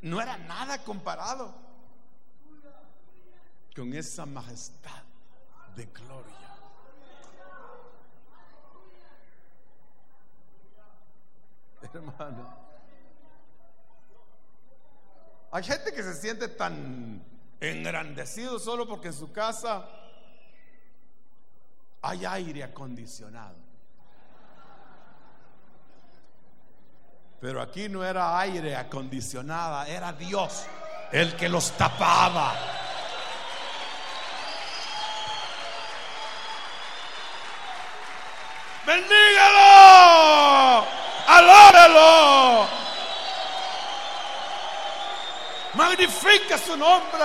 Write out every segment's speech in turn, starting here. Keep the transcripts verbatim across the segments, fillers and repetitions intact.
no era nada comparado con esa majestad de gloria. Hermano, hay gente que se siente tan engrandecido solo porque en su casa hay aire acondicionado. Pero aquí no era aire acondicionado, era Dios el que los tapaba. ¡Bendígalo! ¡Alóbelo! ¡Magnifica su nombre!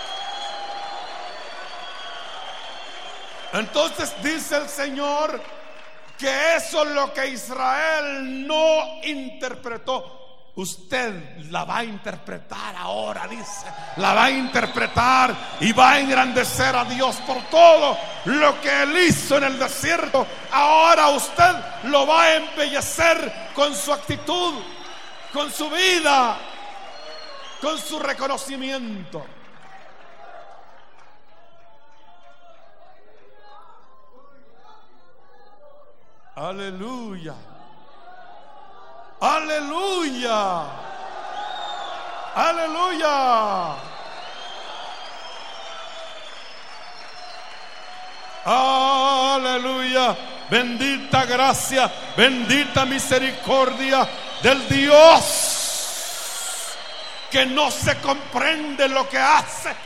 Entonces dice el Señor que eso es lo que Israel no interpretó. Usted la va a interpretar ahora, dice. La va a interpretar y va a engrandecer a Dios por todo lo que Él hizo en el desierto. Ahora usted lo va a embellecer con su actitud, con su vida, con su reconocimiento. Aleluya. Aleluya. Aleluya. Aleluya. Bendita gracia, bendita misericordia del Dios que no se comprende lo que hace.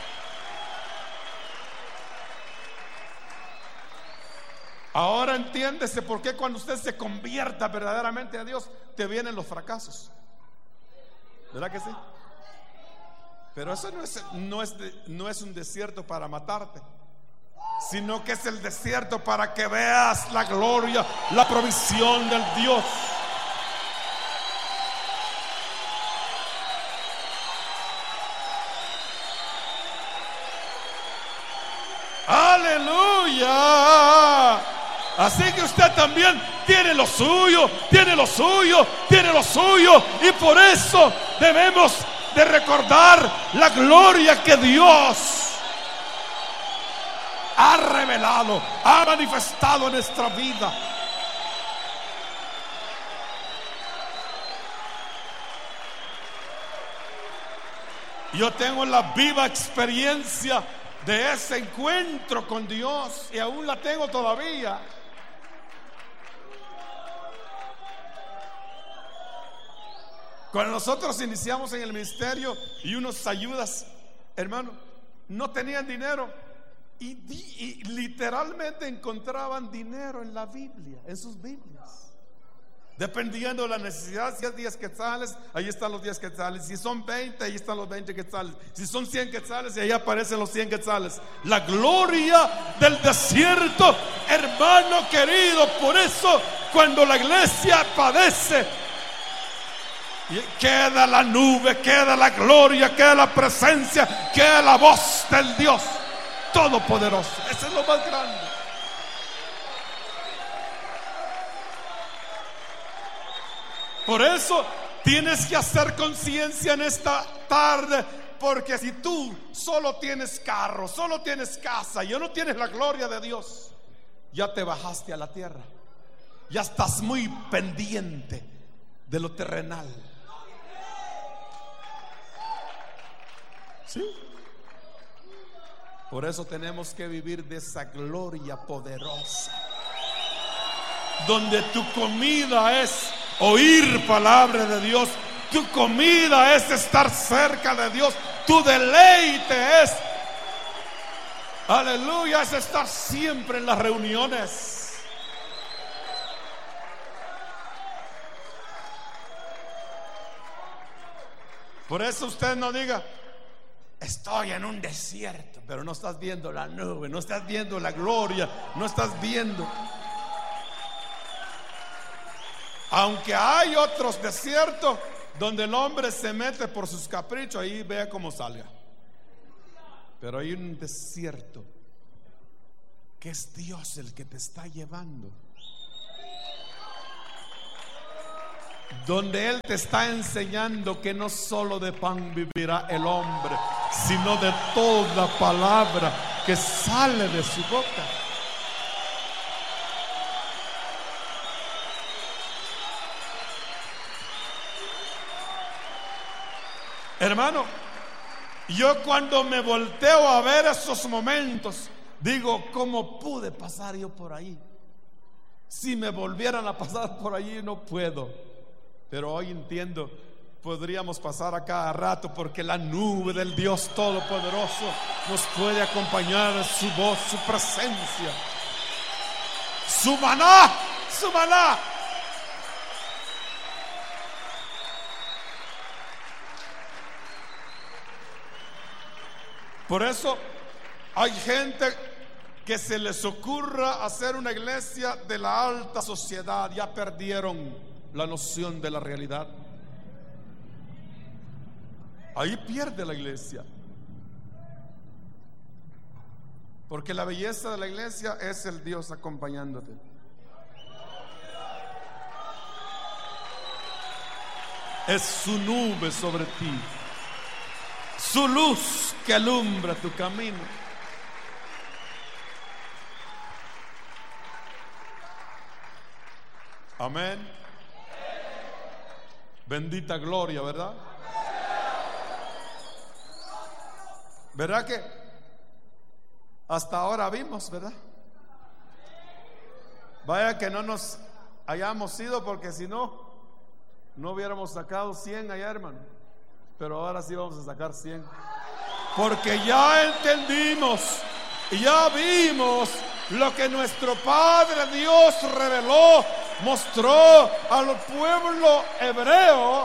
Ahora entiéndese por qué cuando usted se convierta verdaderamente a Dios te vienen los fracasos. ¿Verdad que sí? Pero eso no es, no es, de, no es un desierto para matarte, sino que es el desierto para que veas la gloria, la provisión del Dios. Aleluya. Así que usted también tiene lo suyo, tiene lo suyo, tiene lo suyo. Y por eso debemos de recordar la gloria que Dios ha revelado, ha manifestado en nuestra vida. Yo tengo la viva experiencia de ese encuentro con Dios y aún la tengo todavía. Cuando nosotros iniciamos en el ministerio y unos ayudas, hermano, no tenían dinero y, y literalmente encontraban dinero en la Biblia, en sus Biblias. Dependiendo de la necesidad, si es diez quetzales, ahí están los diez quetzales. Si son veinte, ahí están los veinte quetzales. Si son cien quetzales, y ahí aparecen los cien quetzales. La gloria del desierto, hermano querido. Por eso, cuando la iglesia padece, queda la nube, queda la gloria, queda la presencia, queda la voz del Dios Todopoderoso. Eso es lo más grande. Por eso tienes que hacer conciencia en esta tarde, porque si tú solo tienes carro, solo tienes casa y no tienes la gloria de Dios, ya te bajaste a la tierra, ya estás muy pendiente de lo terrenal. ¿Sí? Por eso tenemos que vivir de esa gloria poderosa, donde tu comida es oír palabra de Dios, tu comida es estar cerca de Dios, tu deleite es, aleluya, es estar siempre en las reuniones. Por eso usted no diga: estoy en un desierto, pero no estás viendo la nube, no estás viendo la gloria, no estás viendo. Aunque hay otros desiertos donde el hombre se mete por sus caprichos, ahí vea cómo salga. Pero hay un desierto que es Dios el que te está llevando. donde Él te está enseñando que no solo de pan vivirá el hombre, sino de toda palabra que sale de su boca. Hermano, yo cuando me volteo a ver esos momentos, digo, ¿cómo pude pasar yo por ahí? Si me volvieran a pasar por allí, no puedo. Pero hoy entiendo, podríamos pasar a cada rato, porque la nube del Dios Todopoderoso nos puede acompañar, su voz, su presencia, su maná, su maná. Por eso hay gente que se les ocurra hacer una iglesia de la alta sociedad. Ya perdieron la noción de la realidad. Ahí pierde la iglesia. Porque la belleza de la iglesia es el Dios acompañándote. Es su nube sobre ti, su luz que alumbra tu camino. Amén. Bendita gloria, ¿verdad? ¿Verdad que hasta ahora vimos, verdad? Vaya que no nos hayamos ido, porque si no, no hubiéramos sacado cien allá, hermano. Pero ahora sí vamos a sacar cien, porque ya entendimos y ya vimos lo que nuestro Padre Dios reveló, mostró al pueblo hebreo.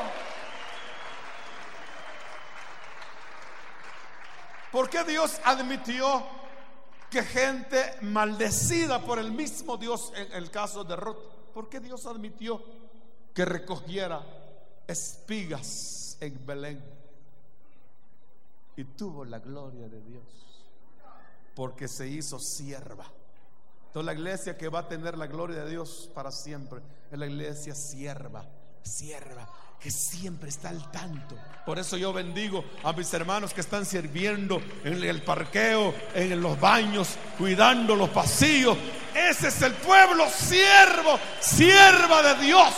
¿Por qué Dios admitió que gente maldecida por el mismo Dios, en el caso de Ruth, por qué Dios admitió que recogiera espigas en Belén? Y tuvo la gloria de Dios, porque se hizo sierva. Entonces la iglesia que va a tener la gloria de Dios para siempre es la iglesia sierva, sierva, que siempre está al tanto. Por eso yo bendigo a mis hermanos que están sirviendo en el parqueo, en los baños, cuidando los pasillos. Ese es el pueblo siervo, sierva de Dios.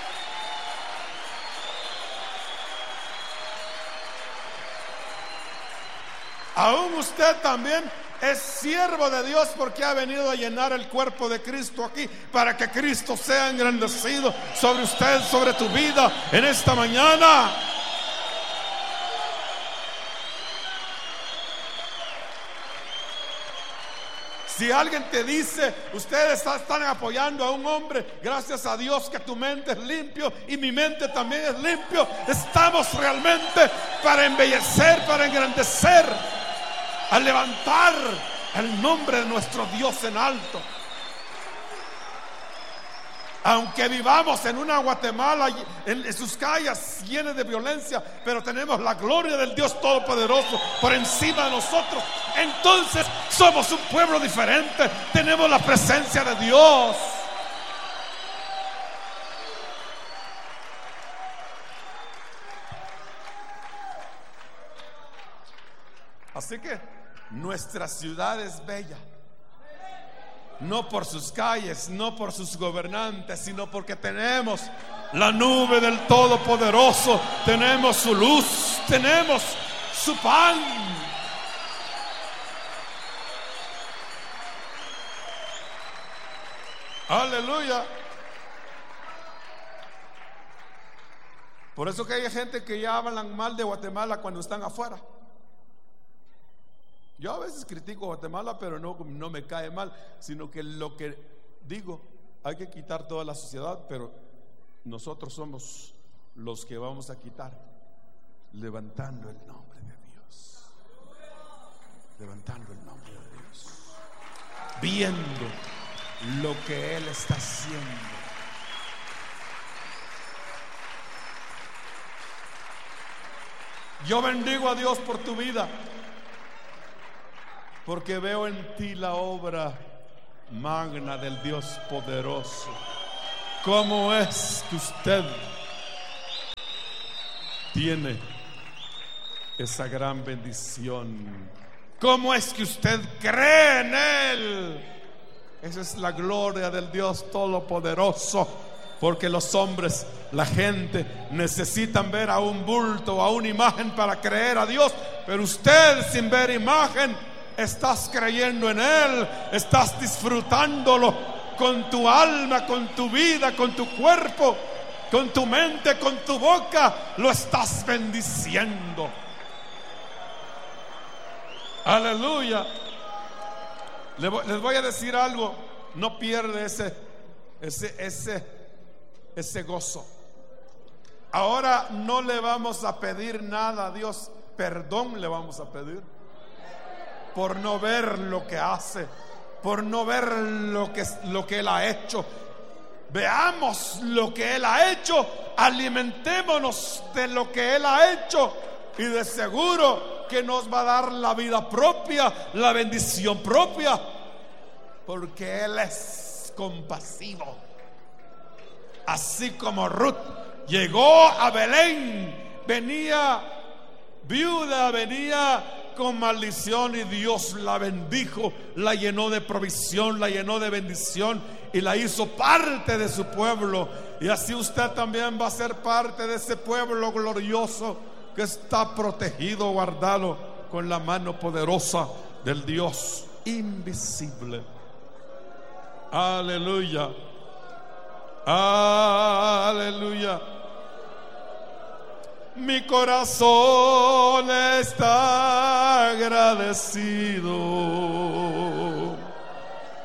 Aún usted también es siervo de Dios, porque ha venido a llenar el cuerpo de Cristo aquí, para que Cristo sea engrandecido sobre usted, sobre tu vida en esta mañana. Si alguien te dice, ustedes están apoyando a un hombre, gracias a Dios que tu mente es limpio y mi mente también es limpio. Estamos realmente para embellecer, para engrandecer, a levantar el nombre de nuestro Dios en alto. Aunque vivamos en una Guatemala en sus calles llenas de violencia, pero tenemos la gloria del Dios Todopoderoso por encima de nosotros, entonces somos un pueblo diferente. Tenemos la presencia de Dios. Así que nuestra ciudad es bella, no por sus calles, no por sus gobernantes, sino porque tenemos la nube del Todopoderoso, tenemos su luz, tenemos su pan. Aleluya. Por eso que hay gente que ya hablan mal de Guatemala cuando están afuera. Yo a veces critico a Guatemala, pero no, no me cae mal, sino que lo que digo, hay que quitar toda la sociedad, pero nosotros somos los que vamos a quitar, levantando el nombre de Dios, levantando el nombre de Dios, viendo lo que Él está haciendo. Yo bendigo a Dios por tu vida, porque veo en ti la obra magna del Dios poderoso. ¿Cómo es que usted tiene esa gran bendición. ¿Cómo es que usted cree en Él? Esa es la gloria del Dios Todopoderoso. Porque los hombres, la gente, necesitan ver a un bulto, a una imagen para creer a Dios. Pero usted, sin ver imagen, estás creyendo en Él, estás disfrutándolo con tu alma, con tu vida, con tu cuerpo, con tu mente, con tu boca. Lo estás bendiciendo. Aleluya. Les voy a decir algo. No pierde ese, ese, ese, ese gozo. Ahora no le vamos a pedir nada a Dios. Perdón le vamos a pedir por no ver lo que hace, por no ver lo que, lo que Él ha hecho. Veamos lo que Él ha hecho, alimentémonos de lo que Él ha hecho, y de seguro que nos va a dar la vida propia, la bendición propia, porque Él es compasivo. Así como Ruth llegó a Belén, venía viuda, venía con maldición, y Dios la bendijo, la llenó de provisión, la llenó de bendición y la hizo parte de su pueblo. Y así usted también va a ser parte de ese pueblo glorioso que está protegido, guardado con la mano poderosa del Dios invisible. Aleluya, aleluya. Mi corazón está agradecido.